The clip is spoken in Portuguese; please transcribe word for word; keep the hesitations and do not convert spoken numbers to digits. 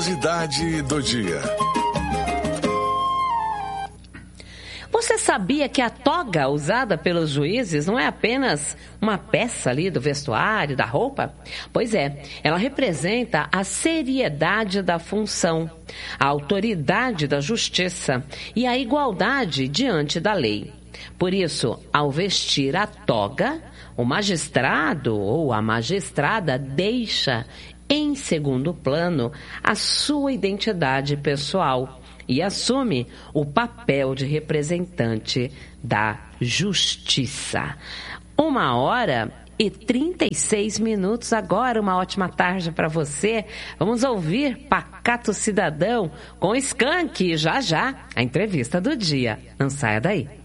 Curiosidade do dia. Você sabia que a toga usada pelos juízes não é apenas uma peça ali do vestuário, da roupa? Pois é, ela representa a seriedade da função, a autoridade da justiça e a igualdade diante da lei. Por isso, ao vestir a toga, o magistrado ou a magistrada deixa em segundo plano a sua identidade pessoal e assume o papel de representante da justiça. Uma hora e trinta e seis minutos agora, uma ótima tarde para você. Vamos ouvir Pacato Cidadão com Skank, já já, a entrevista do dia. Não saia daí.